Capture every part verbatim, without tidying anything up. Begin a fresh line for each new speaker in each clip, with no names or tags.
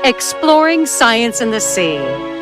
Exploring Science in the Sea.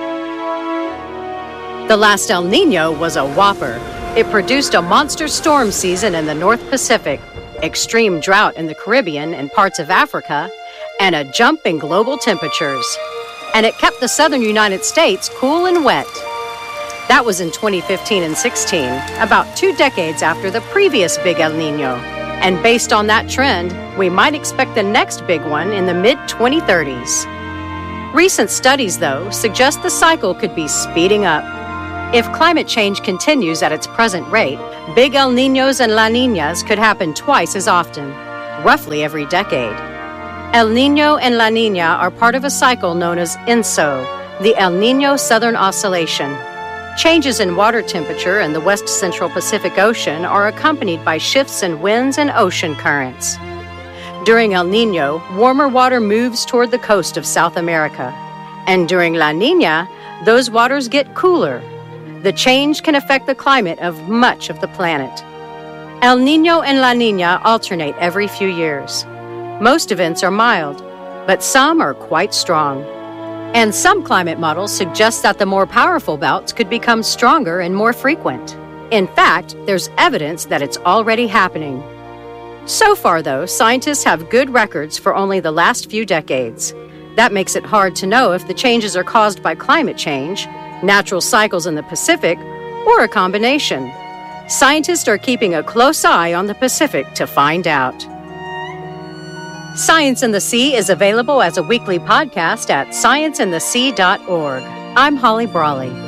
The last El Niño was a whopper. It produced a monster storm season in the North Pacific, extreme drought in the Caribbean and parts of Africa, and a jump in global temperatures. And it kept the southern United States cool and wet. That was in twenty fifteen and sixteen, about two decades after the previous big El Niño. And based on that trend, we might expect the next big one in the mid twenty thirties. Recent studies, though, suggest the cycle could be speeding up. If climate change continues at its present rate, big El Niños and La Niñas could happen twice as often, roughly every decade. El Niño and La Niña are part of a cycle known as E N S O, the El Niño Southern Oscillation. Changes in water temperature in the West Central Pacific Ocean are accompanied by shifts in winds and ocean currents. During El Niño, warmer water moves toward the coast of South America. And during La Niña, those waters get cooler. The change can affect the climate of much of the planet. El Niño and La Niña alternate every few years. Most events are mild, but some are quite strong. And some climate models suggest that the more powerful bouts could become stronger and more frequent. In fact, there's evidence that it's already happening. So far, though, scientists have good records for only the last few decades. That makes it hard to know if the changes are caused by climate change, natural cycles in the Pacific, or a combination. Scientists are keeping a close eye on the Pacific to find out. Science in the Sea is available as a weekly podcast at science in the sea dot org. I'm Holly Brawley.